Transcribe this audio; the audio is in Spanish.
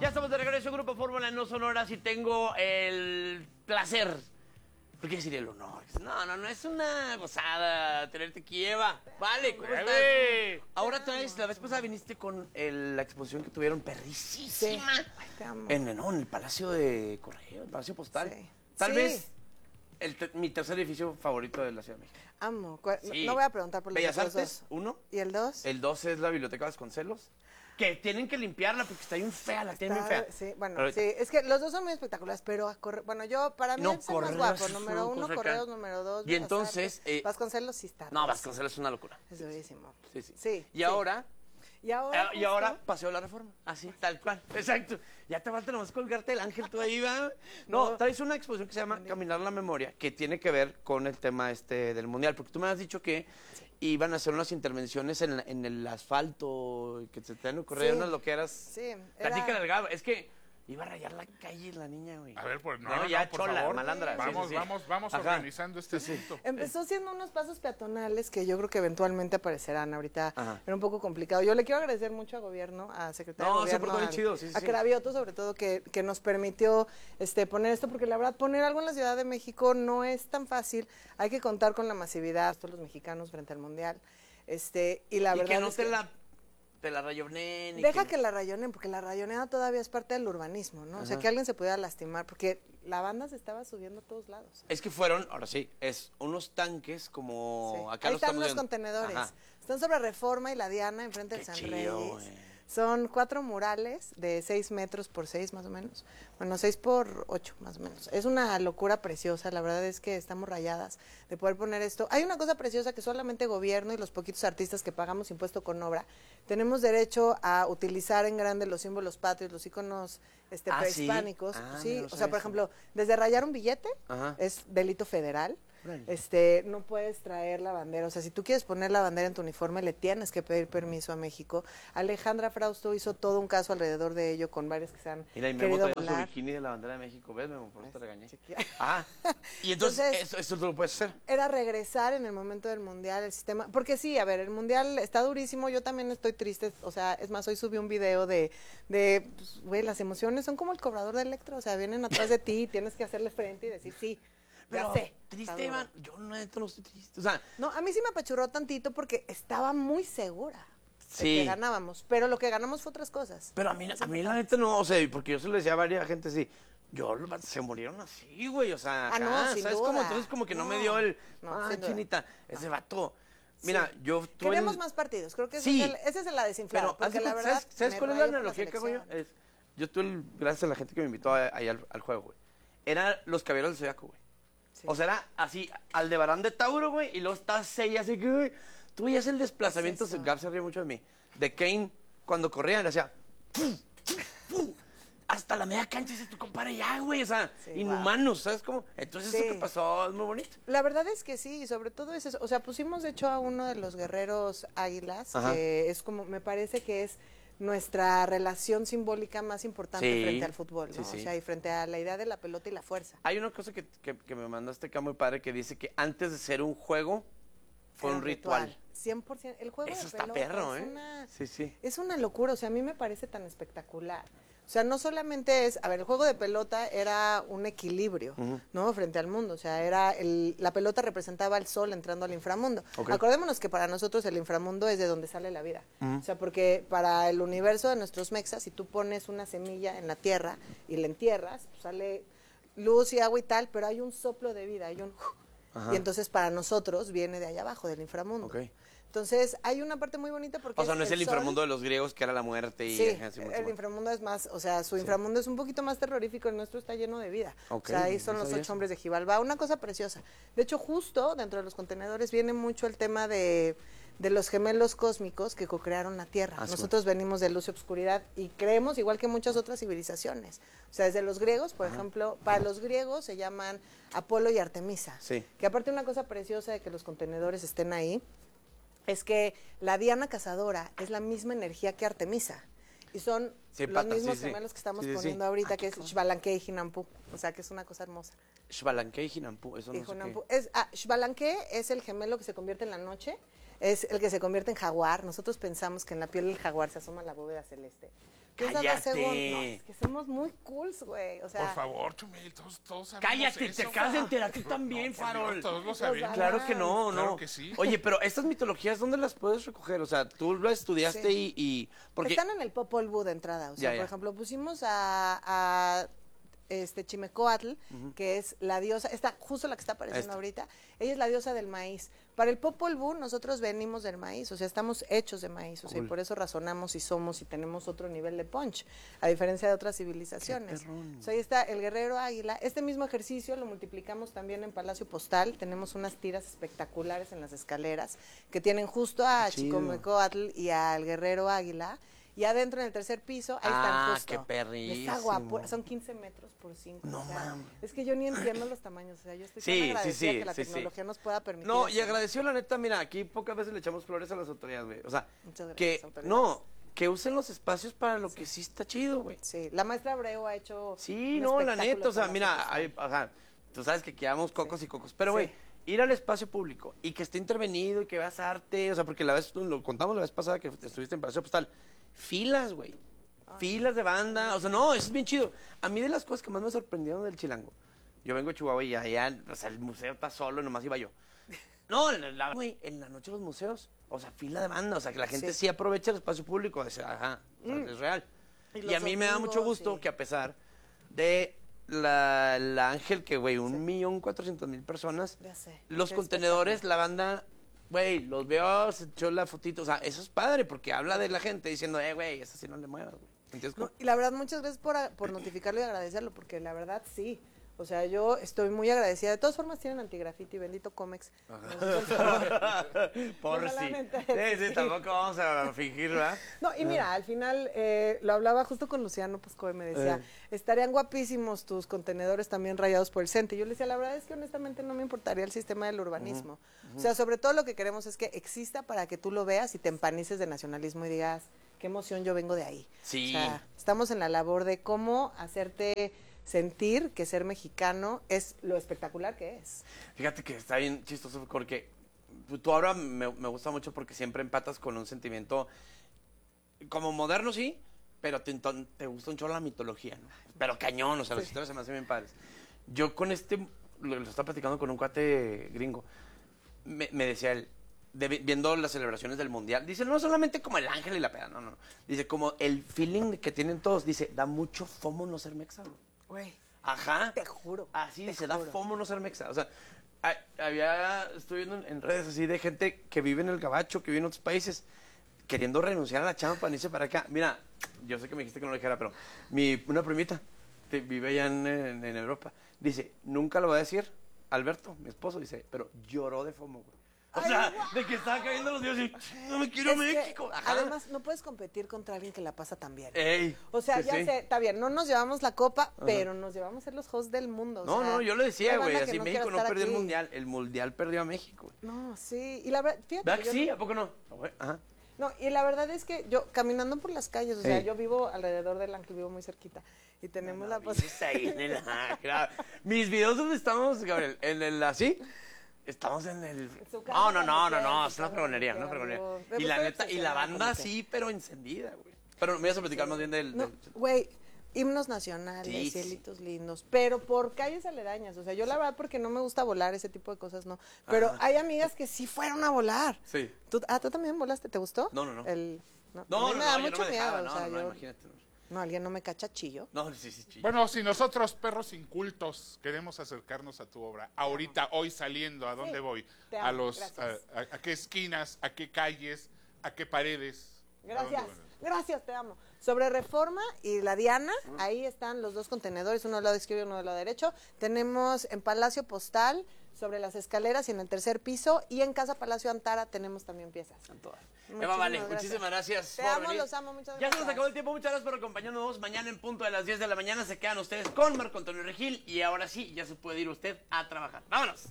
Ya estamos de regreso, Grupo Fórmula No Sonoras, y tengo el placer, ¿por qué decir el honor? No, es una gozada tenerte aquí, Eva. Vale, ¿cómo estás? Ahora traes, la vez pasada viniste con la exposición que tuvieron perricísima. Sí. Ay, te amo. En el Palacio de Correo, el Palacio Postal. Sí. Tal Sí. vez mi tercer edificio favorito de la Ciudad de México. Amo. Sí. No voy a preguntar por los Bellas otros Artes, dos. 1. ¿Y el 2? El 2 es la Biblioteca Vasconcelos. Que tienen que limpiarla porque está bien fea, la tienen bien fea. Sí, bueno, Ahorita. sí, es que los dos son muy espectaculares, pero bueno, yo, para mí No, es el más Correos guapo. es Número una 1, cosa acá. Correos, número 2. Y entonces, Vasconcelos sí está. No, durísimo. Vasconcelos es una locura. Es durísimo. Sí. Sí. Y ahora, Y ahora. y ahora Paseo de la Reforma. Así, tal cual. Exacto. Ya te falta nomás colgarte el ángel tú ahí, ¿va? No, traes una exposición que se llama Caminar la Memoria, que tiene que ver con el tema del Mundial. Porque tú me has dicho que iban a hacer unas intervenciones en el asfalto, que se te han ocurrido unas loqueras. Sí. Platícale al Gabo. Es que iba a rayar la calle la niña, güey. A ver, pues ya por chola, favor. malandra. Vamos, Sí. vamos Ajá. organizando este asunto. Empezó siendo unos pasos peatonales que yo creo que eventualmente aparecerán. Ahorita Ajá. era un poco complicado. Yo le quiero agradecer mucho a gobierno, a Secretaría No, de se Gobierno, portó bien chido, sí. a Cravioto sobre todo, que nos permitió poner esto, porque la verdad poner algo en la Ciudad de México no es tan fácil. Hay que contar con la masividad de todos los mexicanos frente al Mundial. Y la verdad que no es que te la rayonen. deja que la rayonen, porque la rayoneada todavía es parte del urbanismo, ¿no? O sea, que alguien se pudiera lastimar, porque la banda se estaba subiendo a todos lados. Es que fueron, ahora sí, unos tanques como Sí. acá Ahí los están estamos los viendo. contenedores. Ajá. Están sobre Reforma y la Diana, enfrente del Qué San chido, Reyes. güey. Son 4 murales de 6 metros por 6 más o menos. Bueno, 6 por 8 más o menos. Es una locura preciosa, la verdad es que estamos rayadas de poder poner esto. Hay una cosa preciosa que solamente gobierno y los poquitos artistas que pagamos impuesto con obra tenemos derecho a utilizar en grande los símbolos patrios, los íconos prehispánicos. ¿sí? Ah, Sí, no o sea, sabía por eso. ejemplo, desde rayar un billete Ajá. es delito federal. Órale. No puedes traer la bandera, o sea, si tú quieres poner la bandera en tu uniforme, le tienes que pedir permiso a México. Alejandra Frausto hizo todo un caso alrededor de ello con varios que se han Mira, y Memo querido traía su volar. bikini de la bandera de México. ¿Ves, Memo? Por eso te regañé. Chiquilla. Ah, y entonces, Entonces, eso tú lo puedes hacer. Era regresar en el momento del Mundial el sistema, porque sí, a ver, el Mundial está durísimo, yo también estoy triste, o sea, es más, hoy subí un video pues, güey, las emociones son como el cobrador de Electro, o sea, vienen atrás de ti, tienes que hacerle frente y decir sí. Pero Ya sé, está triste, duro. Iván, yo no estoy triste. O sea, No, a mí sí me apachurró tantito porque estaba muy segura de Sí. que ganábamos, pero lo que ganamos fue otras cosas. pero a mí la neta no, o sea, porque yo se lo decía a varias gente así, se murieron así, güey, o sea, Ah, no, ajá, sin ¿sabes duda. cómo? Entonces como que no me dio No, sin duda. chinita, ese vato. Mira, Sí. yo tuve Queremos más partidos, creo que Sí. ese es la desinflada, Pero, porque haz de la cuenta, verdad... ¿sabes me cuál es la rayo por analogía que hago yo? selección. Yo tuve, gracias a la gente que me invitó ahí al juego, güey. Era los caballeros del Zodiaco, güey. Sí. O sea, era así, Aldebarán de Tauro, güey, y luego está Seiya, así que, güey, tú veías el desplazamiento, Es eso. Gab se ríe mucho de mí, de Kane, cuando corría, le hacía, ¡pum! ¡pum! Hasta la media cancha dice tu compadre ya, güey, o sea, Sí, inhumanos, ¿sabes cómo? Entonces Sí. eso que pasó es muy bonito. La verdad es que sí, y sobre todo es eso. O sea, pusimos de hecho a uno de los guerreros águilas, Ajá. que es como, me parece que es nuestra relación simbólica más importante Sí, frente al fútbol, ¿no? sí, sí. O sea, y frente a la idea de la pelota y la fuerza. Hay una cosa que me mandaste acá muy padre que dice que antes de ser un juego, fue Era un ritual. 100%. El juego Eso de está pelota perro, es ¿eh? una... Sí, sí. Es una locura, o sea, a mí me parece tan espectacular. O sea, no solamente es, a ver, el juego de pelota era un equilibrio, ¿no? Frente al mundo, o sea, la pelota representaba al sol entrando al inframundo. Ok. Acordémonos que para nosotros el inframundo es de donde sale la vida. O sea, porque para el universo de nuestros mexas, si tú pones una semilla en la tierra y la entierras, pues sale luz y agua y tal, pero hay un soplo de vida, hay un... Ajá. Y entonces para nosotros viene de allá abajo, del inframundo. Ok. Entonces hay una parte muy bonita porque O sea, no es el sol. inframundo de los griegos que era la muerte y Sí, así, mucho el más. inframundo es más, o sea, su inframundo es un poquito más terrorífico, el nuestro está lleno de vida. Ok, O sea, ahí son no los sabía 8 eso. hombres de Xibalbá, una cosa preciosa. De hecho, justo dentro de los contenedores viene mucho el tema de los gemelos cósmicos que co-crearon la Tierra. Ah, sí. Nosotros venimos de luz y obscuridad y creemos igual que muchas otras civilizaciones. O sea, desde los griegos, por ejemplo, para los griegos se llaman Apolo y Artemisa. Sí. Que aparte una cosa preciosa de que los contenedores estén ahí, es que la Diana cazadora es la misma energía que Artemisa. Y son Sí, los patas, mismos sí, sí. gemelos que estamos Sí, sí, sí. poniendo ahorita, Ah, que qué es Xbalanque y Jinampu. O sea, que es una cosa hermosa. Xbalanque y Jinampu, eso no sé Jinampu. qué. Xbalanque es el gemelo que se convierte en la noche, es el que se convierte en jaguar. Nosotros pensamos que en la piel del jaguar se asoma la bóveda celeste. Que esa es la segunda. No, Cállate. es que somos muy cools, güey. O sea, Por favor, Chumel, todos sabemos Cállate, eso. te acabas de enterar tú también, No, por Farol. Dios, todos lo sabemos. Claro que no, Claro no. que sí. Oye, pero estas mitologías, ¿dónde las puedes recoger? O sea, tú las estudiaste Sí. y porque están en el Popol Vuh de entrada. O sea, Ya, ya. por ejemplo, pusimos a Chimecoatl, que es la diosa, justo la que está apareciendo Esta. ahorita, ella es la diosa del maíz. Para el Popol Vuh nosotros venimos del maíz, o sea, estamos hechos de maíz, o sea, y Cool. por eso razonamos y somos y tenemos otro nivel de punch, a diferencia de otras civilizaciones. perrón. O sea, ahí está el guerrero águila. Este mismo ejercicio lo multiplicamos también en Palacio Postal, tenemos unas tiras espectaculares en las escaleras que tienen justo a Qué chido. Chicomecoatl y al guerrero águila. Y adentro en el tercer piso, ahí están justo. qué perrísimo. Está guapo, son 15 metros por 5. No mames. Es que yo ni entiendo los tamaños, o sea, yo estoy Sí, tan sí, agradecida sí, que la sí, sí. tecnología nos pueda permitir. No, y eso. agradeció la neta, mira, aquí pocas veces le echamos flores a las autoridades, güey. O sea, Muchas gracias, que autoridades. no, que usen los espacios para lo que sí está chido, güey. Sí, la maestra Abreu ha hecho. Sí, un no, la espectáculo neta, o sea, con mira, nosotros. o sea, tú sabes que quedamos cocos y cocos, pero Sí. güey, ir al espacio público y que esté intervenido y que veas arte, o sea, porque la vez, lo contamos la vez pasada que estuviste en Palacio Postal, filas, güey, filas de banda, o sea, no, eso es bien chido. A mí de las cosas que más me sorprendieron del Chilango, yo vengo de Chihuahua y allá, o sea, el museo está solo, nomás iba yo. No, güey, en la noche los museos, o sea, fila de banda, o sea, que la gente Sí. sí aprovecha el espacio público, o sea, ajá, o sea, es real. Y Y a los mí me da mucho domingos, gusto sí. que a pesar de la Ángel, que, güey, 1.400.000 personas, Ya sé, los qué contenedores, la banda, güey, los veo, se echó la fotito, o sea, eso es padre, porque habla de la gente diciendo, güey, esa sí no le muevas, güey. ¿Entiendes? No, y la verdad, muchas gracias por notificarlo y agradecerlo, porque la verdad sí. O sea, yo estoy muy agradecida. De todas formas, tienen antigrafiti, bendito Comex. Nos hizo el favor. Por No, sí. solamente, Sí, sí. tampoco vamos a fingir, ¿verdad? No, y mira, al final lo hablaba justo con Luciano Pascoe, me decía, estarían guapísimos tus contenedores también rayados por el CENTE. Y yo le decía, la verdad es que honestamente no me importaría el sistema del urbanismo. O sea, sobre todo lo que queremos es que exista para que tú lo veas y te empanices de nacionalismo y digas, qué emoción, yo vengo de ahí. Sí. O sea, estamos en la labor de cómo hacerte sentir que ser mexicano es lo espectacular que es. Fíjate que está bien chistoso porque tú ahora me gusta mucho porque siempre empatas con un sentimiento como moderno, sí, pero te gusta un chorro la mitología, ¿no? Pero cañón, o sea, las historias se me hacen bien padres. Yo con lo estaba platicando con un cuate gringo, me decía él, viendo las celebraciones del Mundial, dice, no solamente como el ángel y la peda, no. Dice, como el feeling que tienen todos, dice, da mucho fomo no ser mexa, güey. Güey, Ajá. te juro. Así te dice, da juro. fomo no ser mexa. O sea, estoy viendo en redes así de gente que vive en el gabacho, que vive en otros países, queriendo renunciar a la chamba para irse para acá. Mira, yo sé que me dijiste que no lo dijera, pero una primita vive allá en Europa. Dice, nunca lo va a decir, Alberto, mi esposo, dice, pero lloró de fomo, güey. O Ay, sea, guau. de que estaba cayendo los días y no me quiero Es que, México. Ajá. además, no puedes competir contra alguien que la pasa tan bien. Ey, O sea, sí, ya sí. sé, está bien, no nos llevamos la copa, pero nos llevamos a ser los hosts del mundo. o No, sea, no, yo le decía, hay güey, banda que así no México quiere no estar perdió el aquí. Mundial, el Mundial perdió a México, güey. No, sí, y la verdad, fíjate. ¿Verdad que yo sí? no- ¿A poco no? Güey, ajá. No, y la verdad es que yo, caminando por las calles, o sea, Ey. yo vivo alrededor del Ángel, vivo muy cerquita, y tenemos la Vives ahí en el Ángel. Mis videos donde estamos, Gabriel, en el así, estamos en el... su casa No, cuando es una quieras, fregonería, una cuando fregonería. quieras. Y Pero la estoy neta, y la obsesionada banda con usted. sí, pero encendida, güey. Pero me ibas a platicar más bien del... No, güey, himnos nacionales, Sí, sí. cielitos lindos, pero por calles aledañas. O sea, yo la verdad porque no me gusta volar, ese tipo de cosas no. Pero Ajá. hay amigas que sí fueron a volar. Sí. ¿Tú también volaste? ¿Te gustó? No, no, no. No, a No, mí no, me da yo mucho no me miedo. dejaba, o no, sea, no, yo- imagínate. no, alguien no me cacha chillo. No, sí, sí. Bueno, si nosotros, perros incultos, queremos acercarnos a tu obra, ahorita, hoy saliendo, ¿a dónde Sí, voy? te ¿A amo, los, gracias. a qué esquinas, a qué calles, a qué paredes? ¿A dónde Gracias, van? gracias, te amo. Sobre Reforma y la Diana, ahí están los dos contenedores, uno del lado izquierdo y uno del lado derecho. Tenemos en Palacio Postal, sobre las escaleras y en el tercer piso, y en Casa Palacio Antara tenemos también piezas. Están todas. Muchísimas Eva, vale, gracias. muchísimas gracias. Te por amo, venir. los amo, muchas Ya se gracias. nos acabó el tiempo, muchas gracias por acompañarnos. Mañana en punto de las 10 de la mañana se quedan ustedes con Marco Antonio Regil y ahora sí, ya se puede ir usted a trabajar. ¡Vámonos!